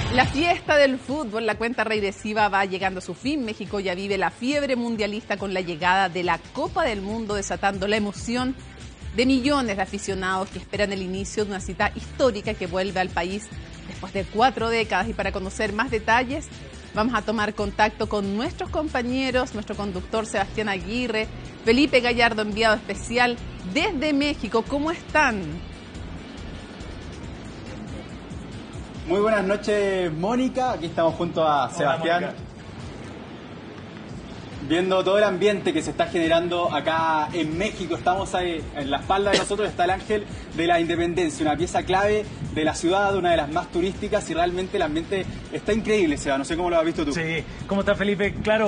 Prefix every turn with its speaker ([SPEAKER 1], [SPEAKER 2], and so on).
[SPEAKER 1] La fiesta del fútbol, la cuenta regresiva va llegando a su fin. México ya vive la fiebre mundialista con la llegada de la Copa del Mundo, desatando la emoción de millones de aficionados que esperan el inicio de una cita histórica que vuelve al país después de 4 décadas. Y para conocer más detalles, vamos a tomar contacto con nuestros compañeros, nuestro conductor Sebastián Aguirre, Felipe Gallardo, enviado especial desde México. ¿Cómo están?
[SPEAKER 2] Muy buenas noches, Mónica. Aquí estamos junto a Sebastián.
[SPEAKER 3] Hola,
[SPEAKER 2] viendo todo el ambiente que se está generando acá en México. Estamos ahí, en la espalda de nosotros está el Ángel de la Independencia, una pieza clave de la ciudad, una de las más turísticas, y realmente el ambiente está increíble, Seba. No sé cómo lo has visto tú.
[SPEAKER 3] Sí, ¿cómo está, Felipe? Claro,